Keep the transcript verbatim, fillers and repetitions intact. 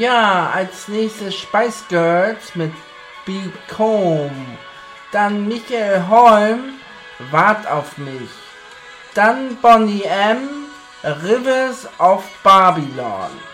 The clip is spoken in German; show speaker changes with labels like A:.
A: Ja, als nächstes Spice Girls mit Become. Dann Michael Holm, Wart auf mich. Dann Boney M, Rivers of Babylon.